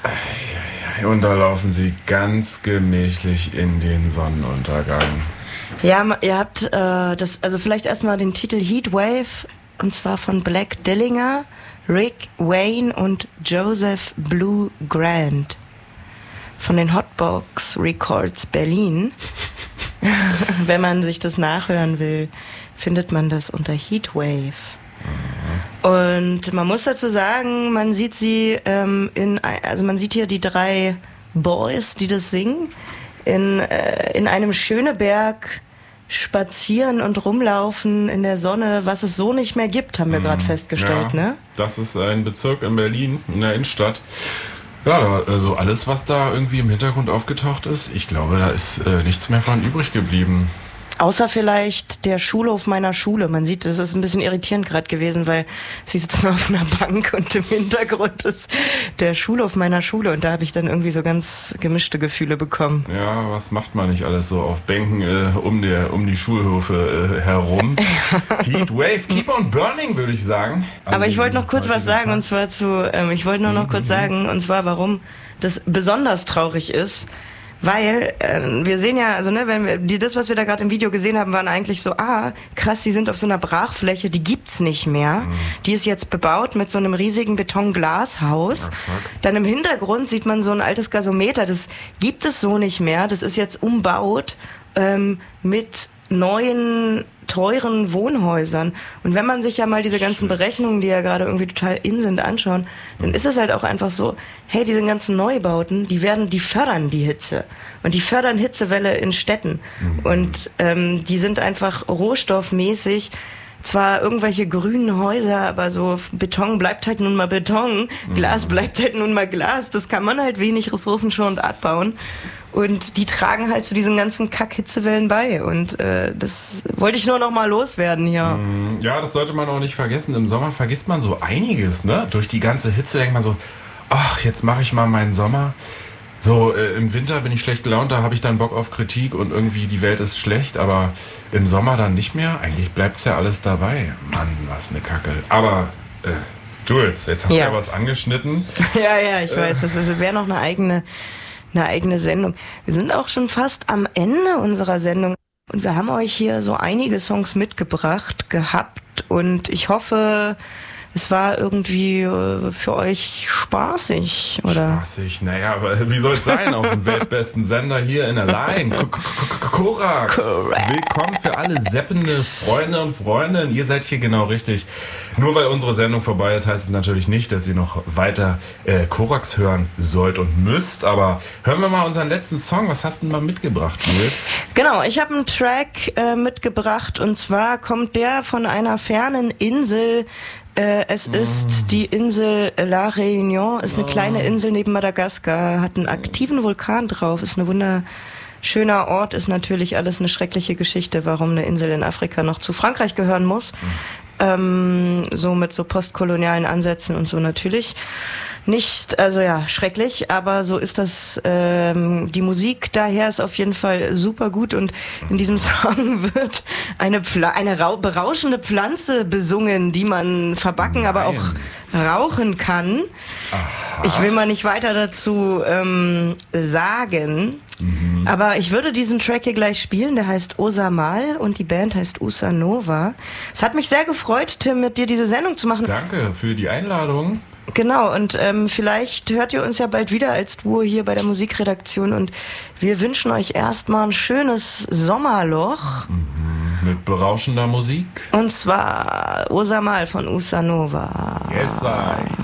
Und da laufen sie ganz gemächlich in den Sonnenuntergang. Ja, ihr habt also vielleicht erstmal den Titel Heatwave, und zwar von Black Dillinger, Rick Wayne und Joseph Blue Grant von den Hotbox Records Berlin. Wenn man sich das nachhören will, findet man das unter Heatwave. Und man muss dazu sagen, man sieht sie man sieht hier die 3 Boys, die das singen, in einem Schöneberg spazieren und rumlaufen in der Sonne, was es so nicht mehr gibt, haben wir gerade festgestellt, ja, ne? Das ist ein Bezirk in Berlin, in der Innenstadt. Ja, also alles, was da irgendwie im Hintergrund aufgetaucht ist, ich glaube, da ist nichts mehr von übrig geblieben. Außer vielleicht der Schulhof meiner Schule. Man sieht, das ist ein bisschen irritierend gerade gewesen, weil sie sitzen auf einer Bank und im Hintergrund ist der Schulhof meiner Schule. Und da habe ich dann irgendwie so ganz gemischte Gefühle bekommen. Ja, was macht man nicht alles so auf Bänken um die Schulhöfe herum? Heatwave, keep on burning, würde ich sagen. Aber ich wollte noch kurz was sagen, und zwar noch kurz sagen, und zwar warum das besonders traurig ist. Weil wir sehen ja, also ne, wenn wir das, was wir da gerade im Video gesehen haben, waren eigentlich so, krass, die sind auf so einer Brachfläche, die gibt's nicht mehr. Die ist jetzt bebaut mit so einem riesigen Betonglashaus. Dann im Hintergrund sieht man so ein altes Gasometer, das gibt es so nicht mehr. Das ist jetzt umbaut mit neuen teuren Wohnhäusern. Und wenn man sich ja mal diese ganzen Berechnungen, die ja gerade irgendwie total in sind, anschauen, dann ist es halt auch einfach so, hey, diese ganzen Neubauten, die fördern die Hitze. Und die fördern Hitzewelle in Städten. Und die sind einfach rohstoffmäßig zwar irgendwelche grünen Häuser, aber so Beton bleibt halt nun mal Beton, Glas bleibt halt nun mal Glas. Das kann man halt wenig ressourcenschonend abbauen. Und die tragen halt zu diesen ganzen Kack-Hitzewellen bei. Und das wollte ich nur noch mal loswerden hier. Ja, das sollte man auch nicht vergessen. Im Sommer vergisst man so einiges, ne? Durch die ganze Hitze denkt man so, ach, jetzt mache ich mal meinen Sommer. So, im Winter bin ich schlecht gelaunt, da habe ich dann Bock auf Kritik und irgendwie die Welt ist schlecht, aber im Sommer dann nicht mehr. Eigentlich bleibt's ja alles dabei. Mann, was eine Kacke. Aber, Jules, jetzt hast du ja was angeschnitten. Ja, ich weiß, das wäre noch eine eigene Sendung. Wir sind auch schon fast am Ende unserer Sendung und wir haben euch hier so einige Songs mitgebracht gehabt und ich hoffe, es war irgendwie für euch spaßig, oder? Spaßig, naja, aber wie soll es sein? Auf dem weltbesten Sender hier in der Line. Korax. Willkommen für alle seppende Freunde und Freundinnen. Ihr seid hier genau richtig. Nur weil unsere Sendung vorbei ist, heißt es natürlich nicht, dass ihr noch weiter Korax hören sollt und müsst. Aber hören wir mal unseren letzten Song. Was hast du denn mal mitgebracht, Nils? Genau, ich habe einen Track mitgebracht und zwar kommt der von einer fernen Insel. Es ist die Insel La Réunion, ist eine kleine Insel neben Madagaskar, hat einen aktiven Vulkan drauf, ist ein wunderschöner Ort, ist natürlich alles eine schreckliche Geschichte, warum eine Insel in Afrika noch zu Frankreich gehören muss. So mit so postkolonialen Ansätzen und so natürlich. Nicht, also ja, schrecklich, aber so ist das, die Musik daher ist auf jeden Fall super gut und in diesem Song wird eine berauschende Pflanze besungen, die man verbacken, aber auch rauchen kann. Aha. Ich will mal nicht weiter dazu sagen, aber ich würde diesen Track hier gleich spielen, der heißt Osamal und die Band heißt Usanova. Es hat mich sehr gefreut, Tim, mit dir diese Sendung zu machen. Danke für die Einladung. Genau, und vielleicht hört ihr uns ja bald wieder als Duo hier bei der Musikredaktion und wir wünschen euch erstmal ein schönes Sommerloch. Mit berauschender Musik. Und zwar Osamal von Usanova. Yes, I.